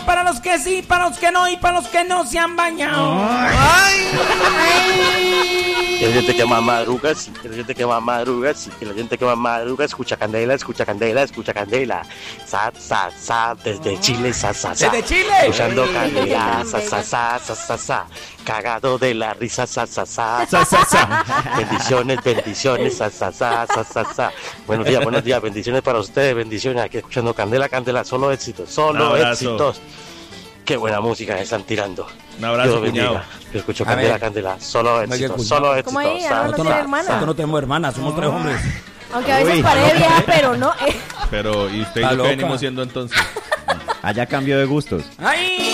Para los que sí, para los que no y para los que no se han bañado. Que la gente que más madruga, sí, que la gente que más madruga, sí, que la gente que más madruga, escucha candela, escucha candela, escucha candela. Sa, sa, sa, desde Chile, sa, sa, sa. ¡Desde Chile! Escuchando candela, sa, sa, sa, sa, sa, sa. Cagado de la risa, sa, sa, sa. Sa, sa, sa. Bendiciones, bendiciones, sa, sa, sa, sa, sa, sa. Buenos días, bendiciones para ustedes, bendiciones. Aquí escuchando candela, candela, solo éxitos, solo éxitos. Qué buena música se están tirando. Un abrazo, Dios bendiga. cuñado. Yo escucho A candela, ver. candela, solo éxitos, cuñado. solo éxitos. ¿Cómo ahí? Sa, Ah, no Nosotros tiene no, hermana. nosotros no tenemos hermanas, somos 3 hombres. Aunque a veces Uy. parece vieja, pero no. Pero, ¿y usted y Está yo qué loca. venimos siendo entonces? Allá cambió de gustos. ¡Ay!